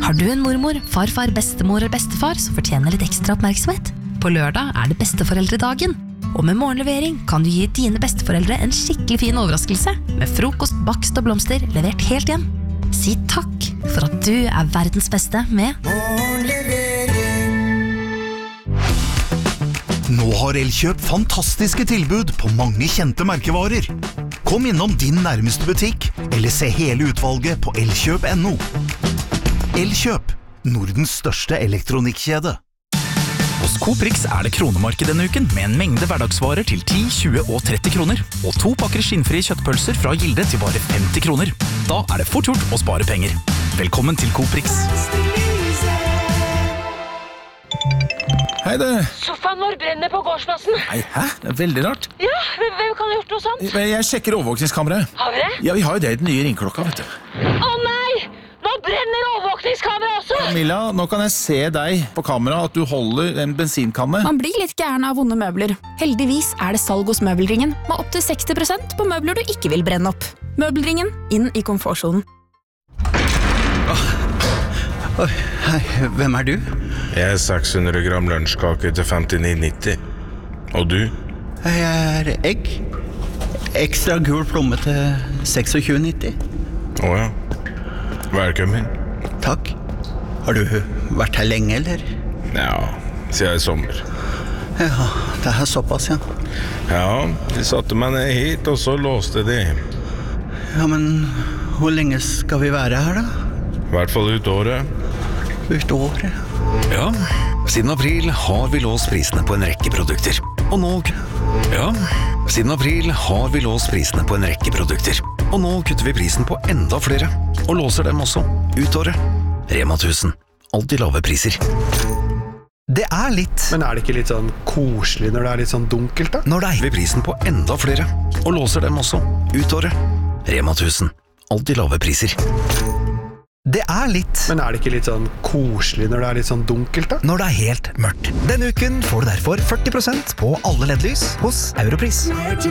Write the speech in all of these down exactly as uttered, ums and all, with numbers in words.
Har du en mormor, farfar, bestemor eller bestefar som fortjener litt ekstra oppmerksomhet? På lørdag er det besteforeldredagen. Og med morgenlevering kan du gi dine besteforeldre en skikkelig fin overraskelse med frokost, bakst og blomster levert helt hjem. Si takk for at du er verdens beste med morgenlevering. Nå har Elkjøp fantastiske tilbud på mange kjente merkevarer. Kom innom din nærmeste butikk, eller se hele utvalget på elkjøp punktum no. Elkjøp, Nordens største elektronikkjede. Hos Coprix er det kronemarked denne uken, med en mengde hverdagsvarer til ti, tjue og tretti kroner, og to pakker skinnfrie kjøttpølser fra Gilde til bare femti kroner. Da er det fort gjort å spare penger. Velkommen til Coprix. Hei du. Sofaen vår brenner på gårdsplassen. Nei, hæ? Det er veldig rart. Ja, hvem kan ha gjort noe sånt? Jeg sjekker overvåkningskameraet. Har vi det? Ja, vi har jo det i den nye ringklokka, vet du. Å nei! Nå brenner overvåkningskameraet også! Milla, nå kan jeg se deg på kamera at du holder en bensinkanne. Man blir litt gæren av vonde møbler. Heldigvis er det salg hos Møbelringen, med opp til seksti prosent på møbler du ikke vil brenne opp. Møbelringen, inn i komfortsonen. Oi, hei, hvem er du? Jeg er seks hundre gram lunsjkake til femtini nitti. Og du? Jeg er egg. Ekstra gul plomme til tjueseks nitti. Åja. Velkommen. Takk. Har du vært her lenge, eller? Ja, siden i sommer. Ja, det er såpass, ja. Ja, de satte meg ned hit, og så låste de. Ja, men hvor lenge skal vi være her, da? I hvert fall ut året. Ut året? Ja, siden april har vi låst prisene på en rekke produkter. Og nå... Ja, siden april har vi låst prisene på en rekke produkter. Og nå kutter vi prisen på enda flere. Og låser dem også. Ut året. Rema tusen. Alltid lave priser. Det er litt. Men er det ikke litt sånn koselig når det er litt sånn dunkelt da? Når det er vi prisen på enda flere. Og låser dem også. Ut året. Rema tusen. Alltid lave priser. Det er litt. Men er det ikke litt sånn koselig når det er litt sånn dunkelt da? Når det er helt mørkt. Denne uken får du derfor førti prosent på alle L E D-lys hos Europris.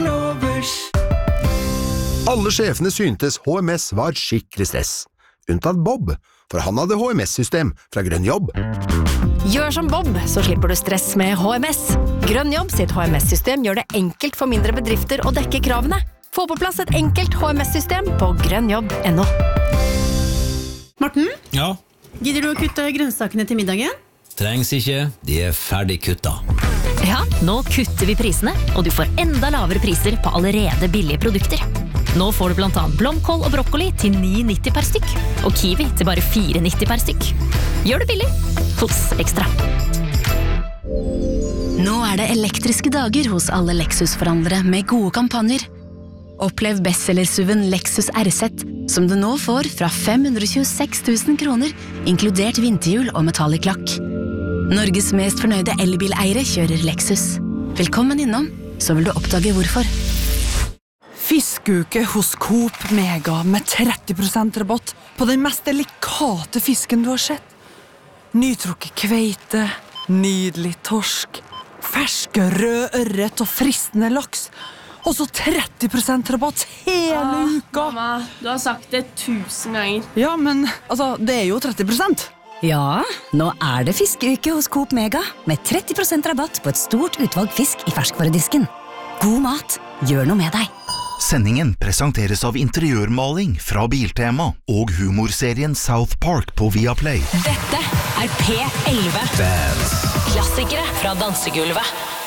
Alle sjefene syntes H M S var skikkelig stress. Unntatt Bob, for han hadde H M S-system fra Grønn Jobb. Gjør som Bob, så slipper du stress med H M S. Grønn Jobb sitt H M S-system gjør det enkelt for mindre bedrifter å dekke kravene. Få på plass et enkelt H M S-system på grønnjobb punktum no. Morten? Ja? Gidder du å kutte grønnsakene til middagen? Trengs ikke, de er ferdig kutta. Ja, nå kutter vi prisene, og du får enda lavere priser på allerede billige produkter. Nå får du blant annet blomkål og brokkoli til ni nitti per stykk, og kiwi til bare fire nitti per stykk. Gjør det billig hos Ekstra. Nå er det elektriske dager hos alle Lexus-forhandlere med gode kampanjer. Opplev bestsellersuven Lexus R Z, som du nå får fra fem hundre tjueseks tusen kroner, inkludert vinterhjul og metallic-lakk. Norges mest fornøyde elbileiere kjører Lexus. Velkommen innom, så vil du oppdage hvorfor. Fiskeuke hos Coop Mega med tretti prosent rabatt på den mest delikate fisken du har sett. Nytrukket kveite, nydelig torsk, ferske rød ørret og fristende laks. Og så tretti prosent rabatt hele ah, uka. Mamma, du har sagt det tusen ganger. Ja, men altså, det er jo tretti prosent. Ja, nå er det fiskeuke hos Coop Mega med tretti prosent rabatt på et stort utvalg fisk i ferskvaredisken. God mat, gjør noe med deg. Sendingen presenteres av interiørmaling fra Biltema og humorserien South Park på Viaplay. Dette er P elleve. Dance. Klassikere fra dansegulvet.